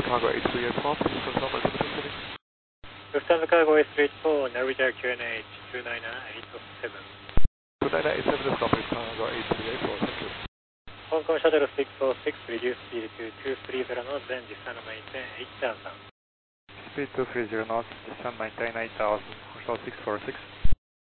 Cargo 8384, please confirm altimeter setting. Lufthansa Cargo A384, Narita QNH 29887. 29887 is Norfolk Cargo 8384, thank you. Hong Kong Shuttle 646, reduce speed to 230 knots, then descend maintain 8000. Speed 230 knots, descend maintain 8000, Shuttle 646.